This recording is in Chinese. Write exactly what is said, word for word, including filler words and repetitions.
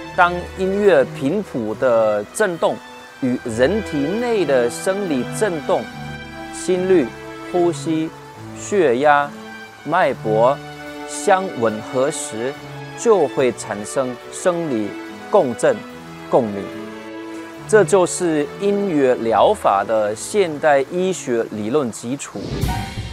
当音乐频谱的振动与人体内的生理振动、心率、呼吸、血压、脉搏相吻合时，就会产生生理共振、共鸣。这就是音乐疗法的现代医学理论基础。